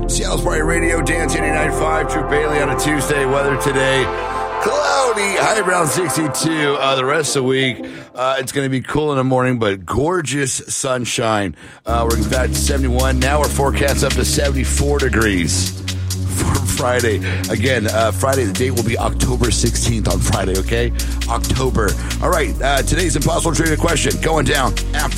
Seattle's Party Radio, Dance 89.5, Drew Bailey on a Tuesday. Weather today, cloudy, high around 62. The rest of the week, it's going to be cool in the morning, but gorgeous sunshine. We're in fact 71. Now we're forecast up to 74 degrees for Friday. Again, Friday, the date will be October 16th on Friday, okay? October. All right, today's Impossible Trivia question going down after